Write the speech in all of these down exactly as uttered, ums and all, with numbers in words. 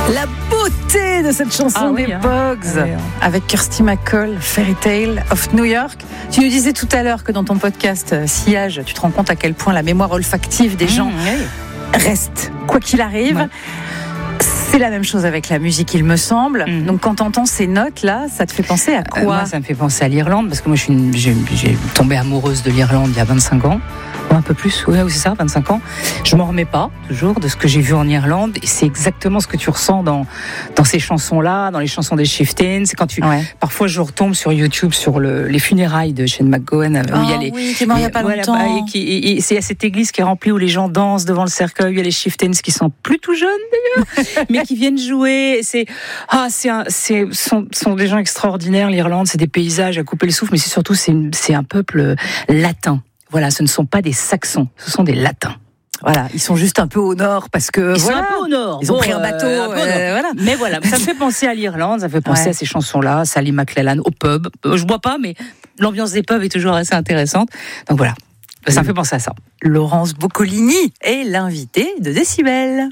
La beauté de cette chanson ah, oui, des hein. Pogues, ah, oui, hein. avec Kirsty MacColl, Fairy Tale of New York. Tu nous disais tout à l'heure que dans ton podcast euh, Sillage, tu te rends compte à quel point la mémoire olfactive des mmh, gens oui. reste, quoi qu'il arrive. Ouais. C'est la même chose avec la musique, il me semble. Mmh. Donc, quand tu entends ces notes-là, ça te fait penser à quoi ? euh, Moi, ça me fait penser à l'Irlande, parce que moi, je suis une, j'ai, j'ai tombé amoureuse de l'Irlande il y a vingt-cinq ans. Un peu plus, oui, c'est ça, vingt-cinq ans. Je m'en remets pas, toujours, de ce que j'ai vu en Irlande. Et c'est exactement ce que tu ressens dans, dans ces chansons-là, dans les chansons des Chieftains. C'est quand tu, ouais. Parfois, je retombe sur YouTube sur le, les funérailles de Shane MacGowan. Oh, où il y a les, oui, qui est mort il y a pas voilà, longtemps. Et, qui, et, et c'est cette église qui est remplie où les gens dansent devant le cercueil. Il y a les Chieftains qui sont plus tout jeunes, d'ailleurs, mais qui viennent jouer. C'est, ah, c'est un, c'est, sont, sont des gens extraordinaires, l'Irlande. C'est des paysages à couper le souffle, mais c'est surtout, c'est, une, c'est un peuple latin. Voilà, ce ne sont pas des Saxons, ce sont des Latins. Voilà, ils sont juste un peu au nord parce que ils voilà, sont un peu au nord. Ils bon, ont pris un bateau. Euh, un euh, voilà. Mais voilà, ça me fait penser à l'Irlande, ça me fait penser ouais. à ces chansons-là, Sally MacLellan au pub. Je bois pas, mais l'ambiance des pubs est toujours assez intéressante. Donc voilà, ça me fait penser à ça. Laurence Boccolini est l'invitée de Décibel.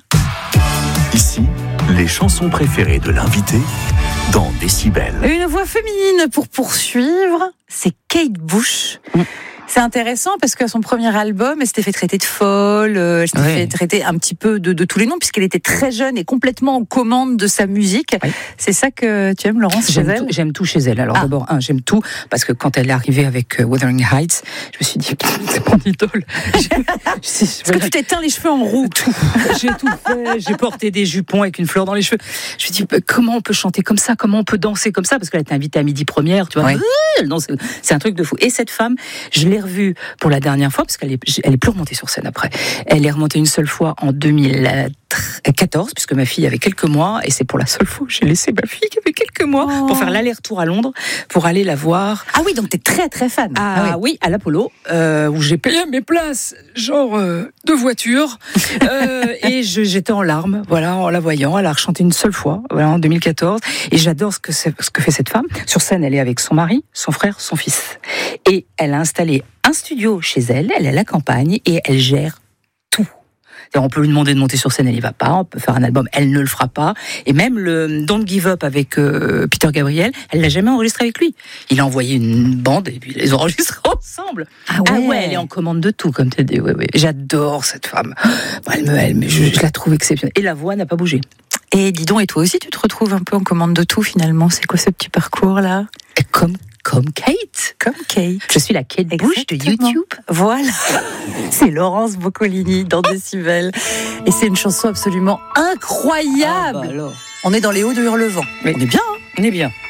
Ici, les chansons préférées de l'invité dans Décibel. Une voix féminine pour poursuivre, c'est Kate Bush. Mm. C'est intéressant parce qu'à son premier album, elle s'était fait traiter de folle, elle s'était oui. fait traiter un petit peu de, de tous les noms, puisqu'elle était très jeune et complètement en commande de sa musique. Oui. C'est ça que tu aimes, Laurence, j'aime chez elle ? tout, J'aime tout chez elle. Alors ah. d'abord, un, j'aime tout, parce que quand elle est arrivée avec Wuthering Heights, je me suis dit, c'est mon idole. Est-ce que tu t'es teint les cheveux en roux ? Tout. J'ai tout fait, j'ai porté des jupons avec une fleur dans les cheveux. Je me suis dit, comment on peut chanter comme ça ? Comment on peut danser comme ça ? Parce qu'elle était invitée à Midi Première, tu vois. Oui. Elle danse, c'est un truc de fou. Et cette femme, je l'ai revue pour la dernière fois, parce qu'elle est, elle est plus remontée sur scène après. Elle est remontée une seule fois en deux mille quatorze, puisque ma fille avait quelques mois, et c'est pour la seule fois que j'ai laissé ma fille qui avait quelques mois oh. pour faire l'aller-retour à Londres, pour aller la voir. Ah oui, donc t'es très très fan. Ah, ah oui. oui, à l'Apollo, euh, où j'ai payé mes places, genre euh, de voiture, euh, et je, j'étais en larmes, voilà, en la voyant. Elle a rechanté une seule fois, voilà, en deux mille quatorze, et j'adore ce que, c'est, ce que fait cette femme. Sur scène, elle est avec son mari, son frère, son fils, et elle a installé un studio chez elle, elle est à la campagne, et elle gère tout. C'est-à-dire, on peut lui demander de monter sur scène, elle n'y va pas, on peut faire un album, elle ne le fera pas, et même le Don't Give Up avec euh, Peter Gabriel, elle l'a jamais enregistré avec lui. Il a envoyé une bande, et puis ils les ont enregistrés ensemble. Ah ouais, ah ouais elle est en commande de tout, comme tu dis. Ouais, ouais. J'adore cette femme. Elle me, elle me, je, je la trouve exceptionnelle. Et la voix n'a pas bougé. Et dis donc, et toi aussi, tu te retrouves un peu en commande de tout, finalement. C'est quoi ce petit parcours-là ? Et comme Comme Kate. Comme Kate. Je suis la Kate Bush de YouTube. Voilà. C'est Laurence Boccolini dans Décibel. Et c'est une chanson absolument incroyable. Ah bah alors. On est dans les hauts de Hurlevent. Mais on est bien, hein ? On est bien.